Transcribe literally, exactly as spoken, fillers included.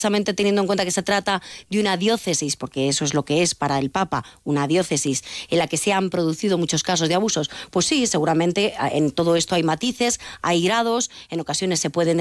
Precisamente teniendo en cuenta que se trata de una diócesis, porque eso es lo que es para el Papa, una diócesis en la que se han producido muchos casos de abusos, pues sí, seguramente en todo esto hay matices, hay grados, en ocasiones se pueden